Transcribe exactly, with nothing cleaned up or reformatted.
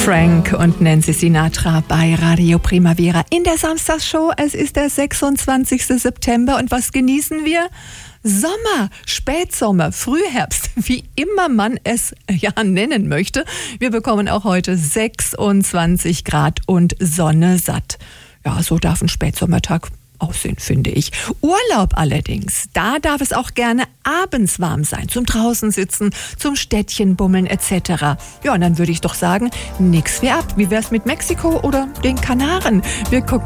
Frank und Nancy Sinatra bei Radio Primavera in der Samstagsshow. Es ist der sechsundzwanzigste September und was genießen wir? Sommer, Spätsommer, Frühherbst, wie immer man es ja nennen möchte. Wir bekommen auch heute sechsundzwanzig Grad und Sonne satt. Ja, so darf ein Spätsommertag aussehen, finde ich. Urlaub allerdings, da darf es auch gerne abends warm sein, zum draußen sitzen, zum Städtchen bummeln et cetera. Ja, und dann würde ich doch sagen, nix wie ab. Wie wär's mit Mexiko oder den Kanaren? Wir gucken